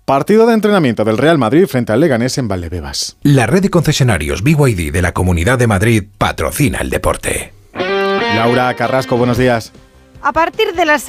Partido de entrenamiento del Real Madrid frente al Leganés en Valdebebas. La red de concesionarios BYD de la Comunidad de Madrid patrocina el deporte. Laura Carrasco, buenos días. A partir de las